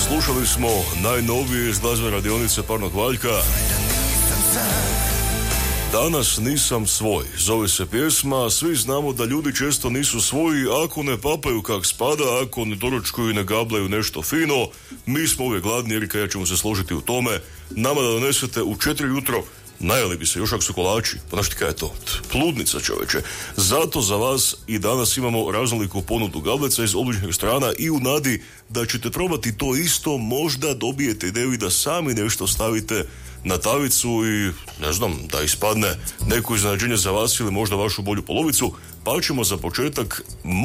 Slušali smo najnovije iz glazbene radionice Parnog Valjka. Danas nisam svoj, zove se pjesma. Svi znamo da ljudi često nisu svoji ako ne papaju kak spada, ako ne doručkuju i ne gablaju nešto fino. Mi smo uvijek gladni, Erika i ja ćemo se složiti u tome. Nama da donesete u 4 jutro, najeli bi se, još ako su kolači, pa znaš ti kaj je to? Pludnica, čoveče. Zato za vas i danas imamo raznoliku ponudu gablica iz obližnjeg strana i u nadi da ćete probati to isto, možda dobijete ideju i da sami nešto stavite na tavicu i, ne znam, da ispadne neko iznenađenje za vas ili možda vašu bolju polovicu, pa ćemo za početak,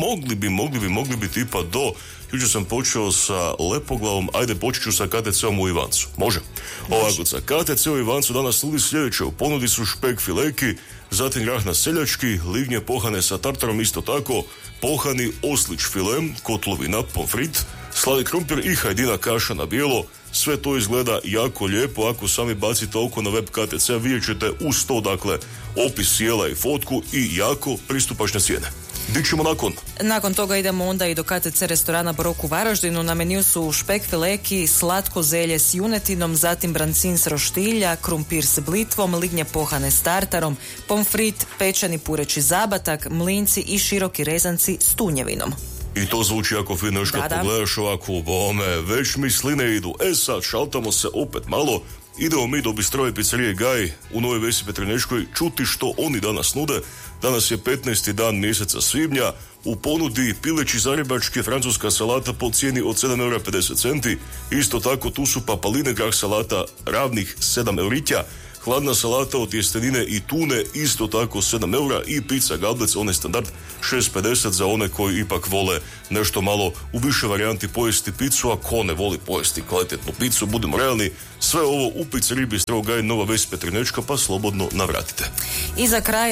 mogli bi tipa do, jučer sam počeo sa Lepoglavom, ajde počet ću sa KTC-om u Ivancu. Može? Ovako, sa KTC u Ivancu danas nudi sljedeće, u ponudi su špek fileki, zatim grah na seljački, lignje pohane sa tartarom isto tako, pohani oslić file, kotlovina, pomfrit, slani krumpir i hajdina kaša na bijelo. Sve to izgleda jako lijepo. Ako sami bacite oko na web KTC, vidjet ćete uz to, dakle, opis jela i fotku i jako pristupačne cijene. Di ćemo nakon? Nakon toga idemo onda i do KTC restorana Borok u Varaždinu. Na meniju su špek fileki, slatko zelje s junetinom, zatim brancin s roštilja, krumpir s blitvom, lignje pohane s tartarom, pomfrit, pečeni pureći zabatak, mlinci i široki rezanci s tunjevinom. I to zvuči jako fino, još kad pogledaš ovako, bome, već mi sline idu. Sad, šaltamo se opet malo, idemo mi do bistrove pizzerije Gaj u Novoj Vesi Petrinečkoj čuti što oni danas nude. Danas je 15. dan mjeseca svibnja, u ponudi pileći zagrebački francuska salata po cijeni od 7,50 €. Isto tako tu su papaline grah salata ravnih 7 €, hladna salata od tjestenine i tune isto tako 7 € i pizza gablec, onaj standard 6,50 za one koji ipak vole nešto malo u više varijanti pojesti picu, a ko ne voli pojesti kvalitetnu picu, budemo realni, sve ovo u pizzeriji Bistro Gaj Nova Ves Petrinečka, pa slobodno navratite. I za kraj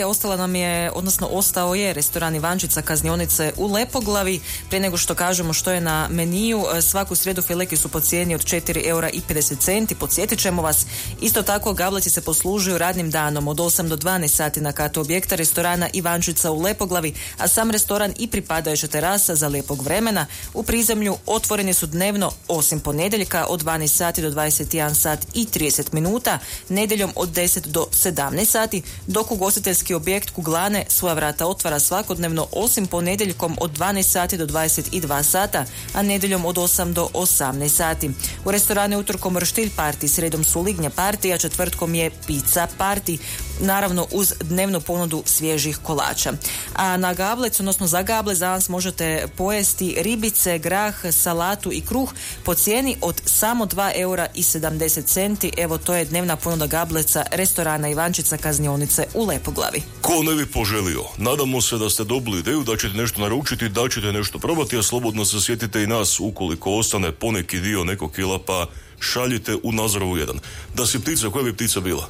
ostao je restoran Ivančica Kaznionice u Lepoglavi. Prije nego što kažemo što je na meniju, svaku srijedu fileki su po cijeni od 4,50 €. Podsjetit ćemo vas, isto tako gableci se poslužuju radnim danom od 8 do 12 sati na katu objekta restorana Ivančica u Lepoglavi, a sam restoran i pripadajuća terasa za lijepog vremena u prizemlju otvoreni su dnevno osim ponedjeljka od 12 sati do 21 sat i 30 minuta, nedjeljom od 10 do 17 sati, dok ugostiteljski objekt Kuglane svoja vrata otvara svakodnevno osim ponedjeljkom od 12 sati do 22 sata, a nedjeljom od 8 do 18 sati. U restoranu utorkom roštilj party, sredom su lignja party, a četvrtkom je pizza party, naravno uz dnevnu ponudu svježih kolača. A na gablec, odnosno za gablec danas možete pojesti ribice, grah, salatu i kruh po cijeni od samo 2,70 €. Evo, to je dnevna ponuda gableca restorana Ivančica Kaznionice u Lepoglavi. Ko ne bi poželio? Nadamo se da ste dobili ideju da ćete nešto naručiti, da ćete nešto probati, a slobodno se sjetite i nas ukoliko ostane poneki dio nekog kila, pa šaljite u Nazorovu 1. Da si ptica, koja bi ptica bila?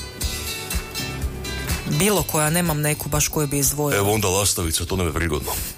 Bilo koja, nemam neku baš koju bi izdvojila. Evo onda lastavica, to nam je prigodno.